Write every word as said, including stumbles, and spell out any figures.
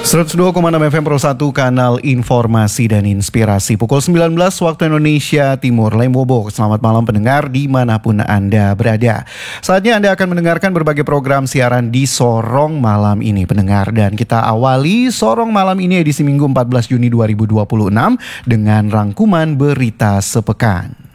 seratus dua koma enam F M Pro satu, kanal informasi dan inspirasi. Pukul sembilan belas waktu Indonesia Timur. Lembobo, selamat malam pendengar dimanapun Anda berada. Saatnya Anda akan mendengarkan berbagai program siaran di Sorong malam ini pendengar. Dan kita awali Sorong malam ini edisi Minggu empat belas Juni dua ribu dua puluh enam dengan rangkuman berita sepekan.